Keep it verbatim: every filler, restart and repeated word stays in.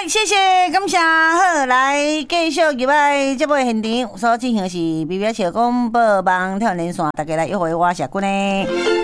来，谢谢，感谢。好，来继续入来节目现场所进行的是 B B S 小广播网跳连线，大家来约会我小姑呢。